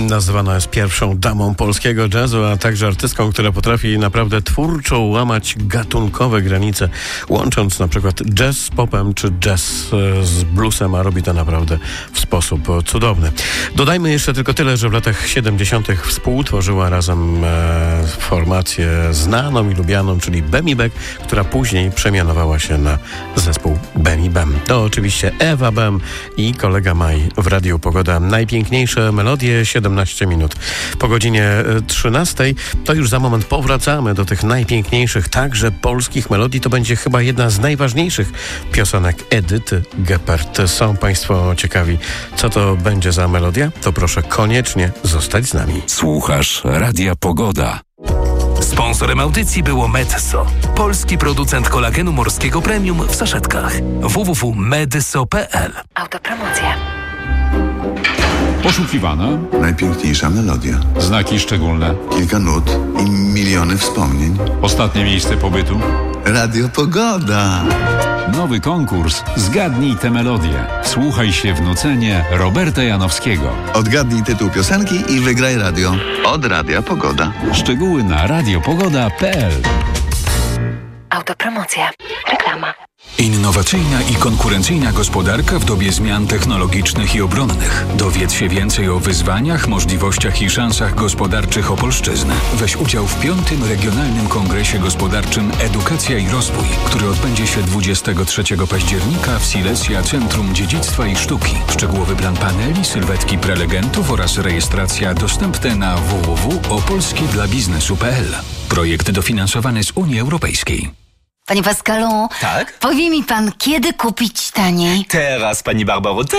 nazywana jest pierwszą damą polskiego jazzu, a także artystką, która potrafi naprawdę twórczo łamać gatunkowe granice, łącząc na przykład jazz z popem, czy jazz z bluesem, a robi to naprawdę w sposób cudowny. Dodajmy jeszcze tylko tyle, że w latach 70. współtworzyła razem formację znaną i lubianą, czyli Bemi Bek, która później przemianowała się na zespół Bemi Bem. To oczywiście Ewa Bem i kolega Maj w Radiu Pogoda. Najpiękniejsze melodie, 17 minut po godzinie 13. To już za moment powracamy do tych najpiękniejszych, także polskich melodii. To będzie chyba jedna z najważniejszych piosenek Edyty Geppert. Są Państwo ciekawi, co to będzie za melodia? To proszę koniecznie zostać z nami. Słuchasz Radia Pogoda. Sponsorem audycji było Medyso, polski producent kolagenu morskiego premium w saszetkach. www.medyso.pl. Autopromocja. Poszukiwana. Najpiękniejsza melodia. Znaki szczególne. Kilka nut i miliony wspomnień. Ostatnie miejsce pobytu. Radio Pogoda. Nowy konkurs. Zgadnij tę melodię. Wsłuchaj się w nucenie Roberta Janowskiego. Odgadnij tytuł piosenki i wygraj radio. Od Radia Pogoda. Szczegóły na radiopogoda.pl. Autopromocja. Reklama. Innowacyjna i konkurencyjna gospodarka w dobie zmian technologicznych i obronnych. Dowiedz się więcej o wyzwaniach, możliwościach i szansach gospodarczych Opolszczyzny. Weź udział w 5. Regionalnym Kongresie Gospodarczym Edukacja i Rozwój, który odbędzie się 23 października w Silesia Centrum Dziedzictwa i Sztuki. Szczegółowy plan paneli, sylwetki prelegentów oraz rejestracja dostępne na www.opolskiedlabiznesu.pl. Projekt dofinansowany z Unii Europejskiej. Panie Pascalu, Tak? powie mi pan, kiedy kupić taniej? Teraz, pani Barbaro,